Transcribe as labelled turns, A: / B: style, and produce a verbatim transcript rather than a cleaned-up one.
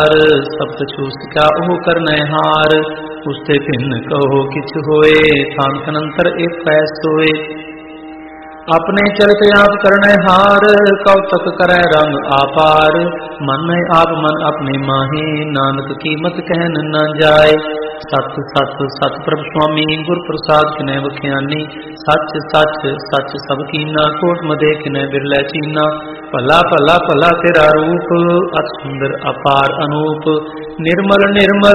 A: सब कछु सिका ओह करनै हार। उसते भिन्न कहो किछ होए, थान कनंतर एक पैस सोए। अपने चरित आप करनै हार, कौतक करै रंग आपार। मन में आप मन अपने माहे, नानक कीमत कहन न जाए। सत सत सत प्रभ स्वामी, गुर प्रसाद किनै बख्यानी। सच सच सच सब कीना, कोट मदे किनै बिरलै चीना। भला भला भला तेरा रूप, अति सुंदर अपार अनूप। निर्मल निर्मल